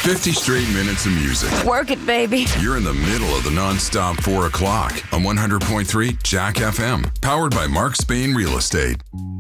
50 straight minutes of music. Work it, baby. You're in the middle of the non-stop 4 o'clock on 100.3 Jack FM. Powered by Mark Spain Real Estate.